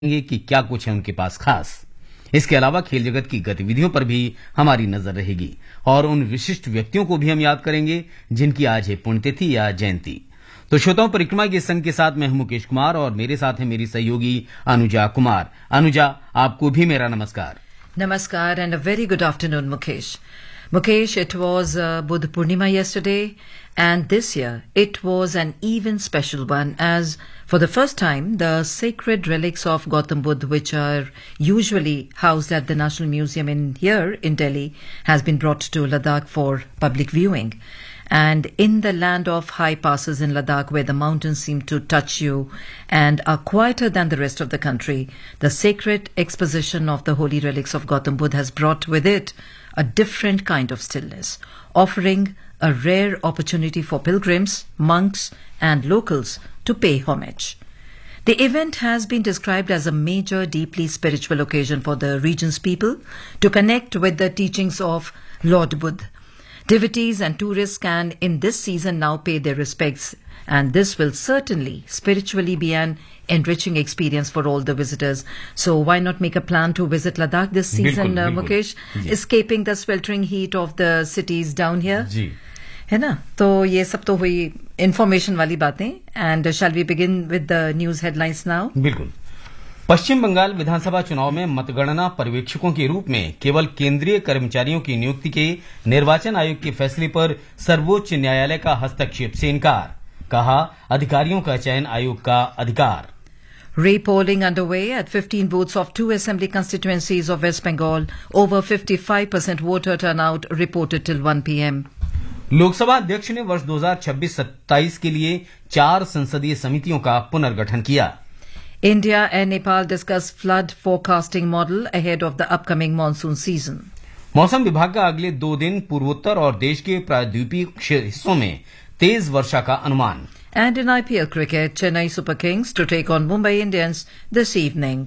कि क्या कुछ है उनके पास खास। इसके अलावा खेल जगत की गतिविधियों पर भी हमारी नजर रहेगी और उन विशिष्ट व्यक्तियों को भी हम याद करेंगे जिनकी आज है पुण्यतिथि या जयंती। तो श्रोताओं, परिक्रमा के संग के साथ मैं हूं मुकेश कुमार और मेरे साथ है मेरी सहयोगी अनुजा कुमार। अनुजा, आपको भी मेरा नमस्कार। Namaskar and a very good afternoon, Mukesh. Mukesh, it was Buddha Purnima yesterday, and this year it was an even special one as for the first time the sacred relics of Gautam Buddha, which are usually housed at the National Museum here in Delhi, has been brought to Ladakh for public viewing. And in the land of high passes in Ladakh, where the mountains seem to touch you and are quieter than the rest of the country, the sacred exposition of the holy relics of Gautam Buddha has brought with it a different kind of stillness, offering a rare opportunity for pilgrims, monks, and locals to pay homage. The event has been described as a major, deeply spiritual occasion for the region's people to connect with the teachings of Lord Buddha. Devotees and tourists can in this season now pay their respects, and this will certainly spiritually be an enriching experience for all the visitors. So why not make a plan to visit Ladakh this season, Mukesh, escaping the sweltering heat of the cities down here? जी है ना? तो ये सब तो हुई information वाली बातें, and shall we begin with the news headlines now? बिल्कुल। पश्चिम बंगाल विधानसभा चुनाव में मतगणना पर्यवेक्षकों के रूप में केवल केंद्रीय कर्मचारियों की नियुक्ति के निर्वाचन आयोग के फैसले पर सर्वोच्च न्यायालय का हस्तक्षेप से इनकार। कहा, अधिकारियों का चयन आयोग का अधिकार। Repolling underway at 15 booths of 2 assembly constituencies of West Bengal. Over 55% voter turnout reported till 1 p.m. Lok Sabha अध्यक्ष ने वर्ष 2026-27 के लिए 4 संसदीय समितियों का पुनर्गठन किया। India and Nepal discuss flood forecasting model ahead of the upcoming monsoon season. मौसम विभाग का अगले 2 दिन पूर्वोत्तर और देश के प्रायद्वीपीय हिस्सों में तेज वर्षा का अनुमान। And in IPL cricket, Chennai Super Kings to take on Mumbai Indians this evening.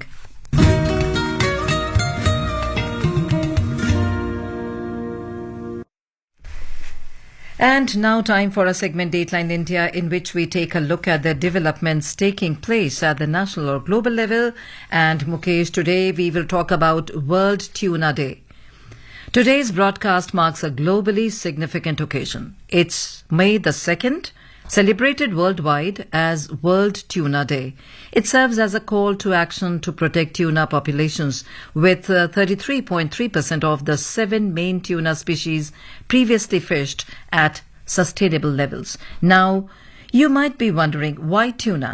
And now time for a segment Dateline India, in which we take a look at the developments taking place at the national or global level. And Mukesh, today we will talk about World Tuna Day. Today's broadcast marks a globally significant occasion. It's May the 2nd, celebrated worldwide as World Tuna Day. It serves as a call to action to protect tuna populations, with 33.3% of the 7 main tuna species previously fished at sustainable levels. Now, you might be wondering, why tuna?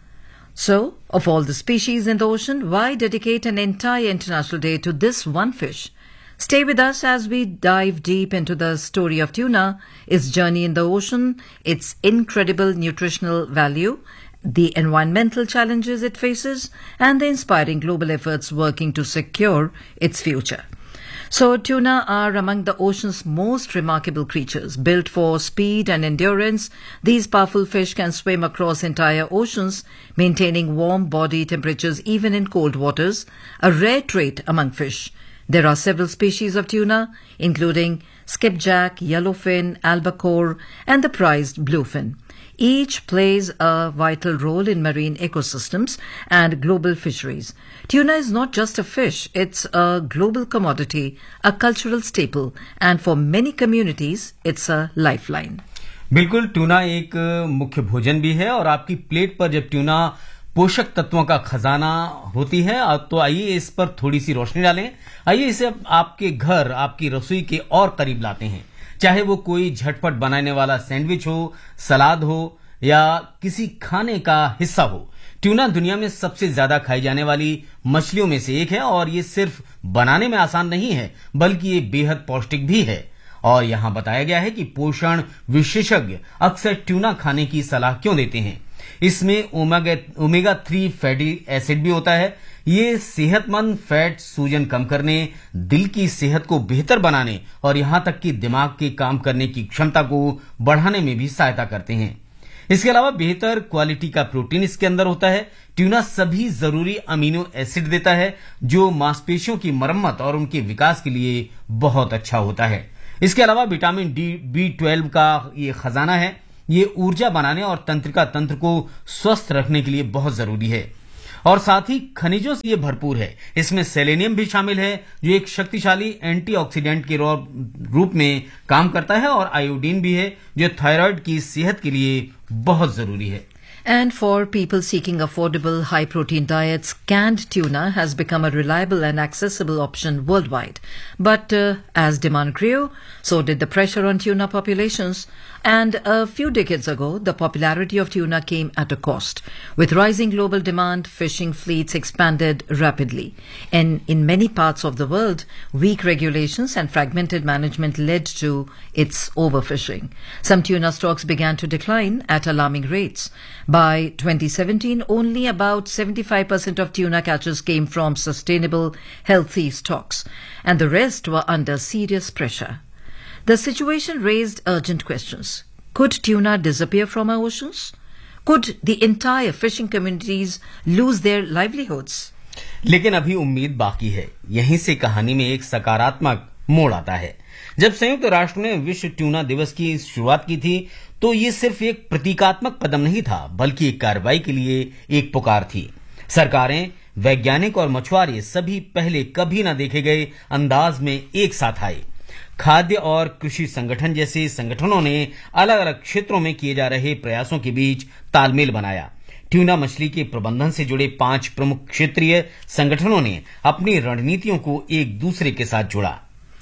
So, of all the species in the ocean, why dedicate an entire international day to this one fish? Stay with us as we dive deep into the story of tuna, its journey in the ocean, its incredible nutritional value, the environmental challenges it faces, and the inspiring global efforts working to secure its future. So, tuna are among the ocean's most remarkable creatures. Built for speed and endurance, these powerful fish can swim across entire oceans, maintaining warm body temperatures even in cold waters, a rare trait among fish. There are several species of tuna, including skipjack, yellowfin, albacore, and the prized bluefin. Each plays a vital role in marine ecosystems and global fisheries. Tuna is not just a fish, it's a global commodity, a cultural staple, and for many communities, it's a lifeline. बिल्कुल, tuna एक मुख्य भोजन भी है और आपकी plate पर जब ट्यूना पोषक तत्वों का खजाना होती है तो आइए इस पर थोड़ी सी रोशनी डालें। आइए इसे आपके घर, आपकी रसोई के और करीब लाते हैं। चाहे वो कोई झटपट बनाने वाला सैंडविच हो, सलाद हो या किसी खाने का हिस्सा हो, ट्यूना दुनिया में सबसे ज्यादा खाई जाने वाली मछलियों में से एक है और ये सिर्फ बनाने में आसान नहीं है, बल्कि ये बेहद पौष्टिक भी है। और यहां बताया गया है कि पोषण विशेषज्ञ अक्सर ट्यूना खाने की सलाह क्यों देते हैं। इसमें ओमेगा 3 फैटी एसिड भी होता है। ये सेहतमंद फैट सूजन कम करने, दिल की सेहत को बेहतर बनाने और यहां तक कि दिमाग के काम करने की क्षमता को बढ़ाने में भी सहायता करते हैं। इसके अलावा बेहतर क्वालिटी का प्रोटीन इसके अंदर होता है। ट्यूना सभी जरूरी अमीनो एसिड देता है जो मांसपेशियों की मरम्मत और उनके विकास के लिए बहुत अच्छा होता है। इसके अलावा विटामिन डी, B12 का ये खजाना है। ये ऊर्जा बनाने और तंत्रिका तंत्र को स्वस्थ रखने के लिए बहुत जरूरी है। और साथ ही खनिजों से ये भरपूर है। इसमें सेलेनियम भी शामिल है जो एक शक्तिशाली एंटीऑक्सीडेंट के रूप में काम करता है, और आयोडीन भी है जो थायराइड की सेहत के लिए बहुत जरूरी है। And for people seeking affordable, high-protein diets, canned tuna has become a reliable and accessible option worldwide. But as demand grew, so did the pressure on tuna populations. And a few decades ago, the popularity of tuna came at a cost. With rising global demand, fishing fleets expanded rapidly. And in many parts of the world, weak regulations and fragmented management led to its overfishing. Some tuna stocks began to decline at alarming rates. By 2017, only about 75% of tuna catches came from sustainable, healthy stocks, and the rest were under serious pressure. The situation raised urgent questions. Could tuna disappear from our oceans? Could the entire fishing communities lose their livelihoods? लेकिन अभी उम्मीद बाकी है। यहीं से कहानी में एक सकारात्मक मोड़ आता है। जब संयुक्त राष्ट्र ने विश्व ट्यूना दिवस की शुरुआत की थी, तो ये सिर्फ एक प्रतीकात्मक कदम नहीं था, बल्कि एक कार्रवाई के लिए एक पुकार थी। सरकारें, वैज्ञानिक और मछुआरे सभी पहले कभी न देखे गए अंदाज में एक साथ आए। खाद्य और कृषि संगठन जैसे संगठनों ने अलग अलग क्षेत्रों में किए जा रहे प्रयासों के बीच तालमेल बनाया। ट्यूना मछली के प्रबंधन से जुड़े 5 प्रमुख क्षेत्रीय संगठनों ने अपनी रणनीतियों को एक दूसरे के साथ जोड़ा।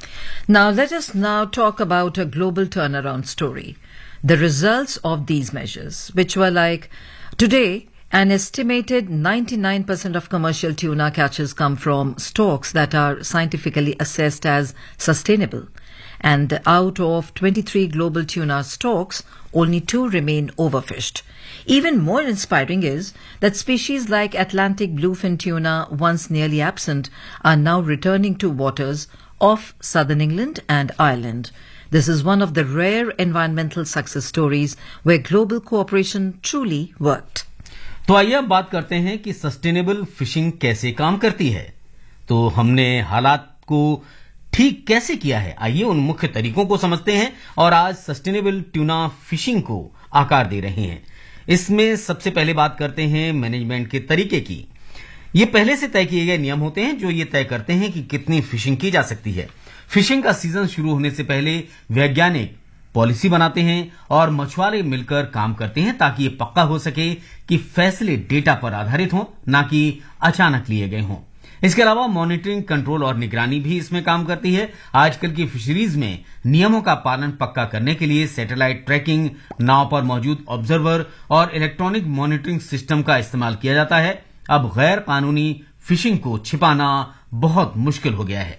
Now let us now talk about a global turnaround story. The results of these measures, which were like, today, an estimated 99% of commercial tuna catches come from stocks that are scientifically assessed as sustainable. And out of 23 global tuna stocks, only 2 remain overfished. Even more inspiring is that species like Atlantic bluefin tuna, once nearly absent, are now returning to waters of southern England and Ireland. This is one of the rare environmental success stories where global cooperation truly worked. तो आइए अब बात करते हैं कि sustainable fishing कैसे काम करती है। तो हमने हालात को ठीक कैसे किया है, आइए उन मुख्य तरीकों को समझते हैं और आज सस्टेनेबल ट्यूना फिशिंग को आकार दे रहे हैं। इसमें सबसे पहले बात करते हैं मैनेजमेंट के तरीके की। ये पहले से तय किए गए नियम होते हैं जो ये तय करते हैं कि कितनी फिशिंग की जा सकती है। फिशिंग का सीजन शुरू होने से पहले वैज्ञानिक पॉलिसी बनाते हैं और मछुआरे मिलकर काम करते हैं ताकि ये पक्का हो सके कि फैसले डेटा पर आधारित हों, ना कि अचानक लिए गए हों। इसके अलावा मॉनिटरिंग, कंट्रोल और निगरानी भी इसमें काम करती है। आजकल की फिशरीज में नियमों का पालन पक्का करने के लिए सैटेलाइट ट्रैकिंग, नाव पर मौजूद ऑब्जर्वर और इलेक्ट्रॉनिक मॉनिटरिंग सिस्टम का इस्तेमाल किया जाता है। अब गैर कानूनी फिशिंग को छिपाना बहुत मुश्किल हो गया है।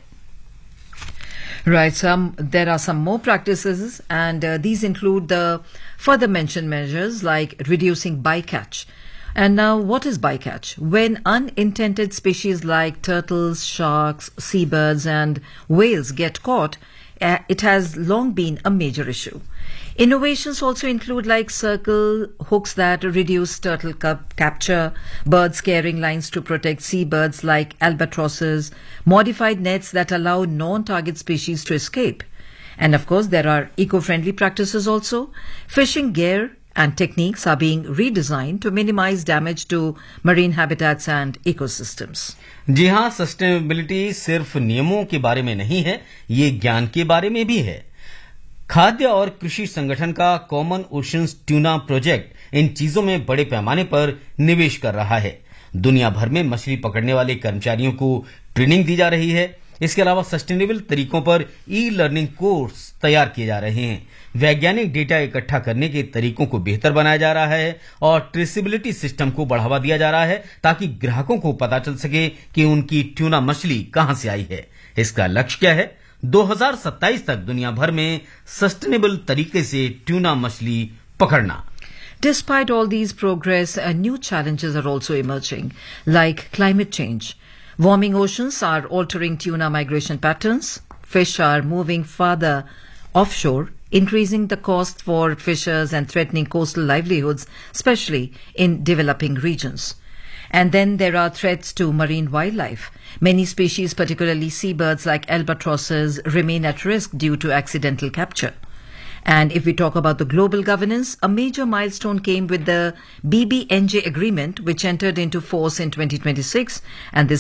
Right, there are some more practices, and these include the further mentioned measures like reducing bycatch. And now, what is bycatch? When unintended species like turtles, sharks, seabirds, and whales get caught, it has long been a major issue. Innovations also include like circle hooks that reduce turtle capture, bird scaring lines to protect seabirds like albatrosses, modified nets that allow non-target species to escape. And of course, there are eco-friendly practices also. Fishing gear and techniques are being redesigned to minimize damage to marine habitats and ecosystems. जी हाँ, sustainability सिर्फ नियमों के बारे में नहीं है, ये ज्ञान के बारे में भी है। खाद्य और कृषि संगठन का common oceans tuna project in चीजों में बड़े पैमाने पर निवेश कर रहा है। दुनिया भर में मछली पकड़ने वाले कर्मचारियों को ट्रेनिंग दी जा रही है। इसके अलावा सस्टेनेबल तरीकों पर ई लर्निंग कोर्स तैयार किए जा रहे हैं। वैज्ञानिक डेटा इकट्ठा करने के तरीकों को बेहतर बनाया जा रहा है और ट्रेसेबिलिटी सिस्टम को बढ़ावा दिया जा रहा है ताकि ग्राहकों को पता चल सके कि उनकी ट्यूना मछली कहां से आई है। इसका लक्ष्य क्या है? 2027 तक दुनिया भर में सस्टेनेबल तरीके से ट्यूना मछली पकड़ना। Despite all these progress, new challenges are also emerging, like climate change. Warming oceans are altering tuna migration patterns. Fish are moving farther offshore, increasing the cost for fishers and threatening coastal livelihoods, especially in developing regions. And then there are threats to marine wildlife. Many species, particularly seabirds like albatrosses, remain at risk due to accidental capture. And if we talk about the global governance, a major milestone came with the BBNJ agreement, which entered into force in 2026, and this